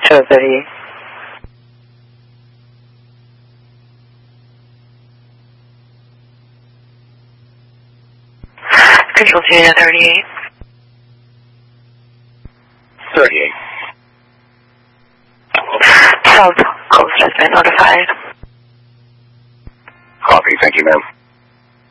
Show 38. Control Unit 38. 38. South Coast has been notified. Copy. Thank you, ma'am.